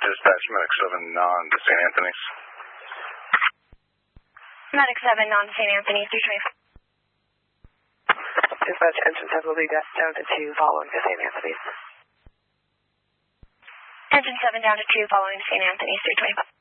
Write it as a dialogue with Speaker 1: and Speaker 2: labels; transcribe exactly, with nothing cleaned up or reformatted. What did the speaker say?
Speaker 1: Dispatch, Medic seven, non to Saint Anthony's.
Speaker 2: Medic seven, non to Saint Anthony's, three twenty-five.
Speaker 3: Dispatch, engines heavily down to two, following to Saint Anthony's.
Speaker 2: Engine seven down to two, following to Saint Anthony's, three twenty-five.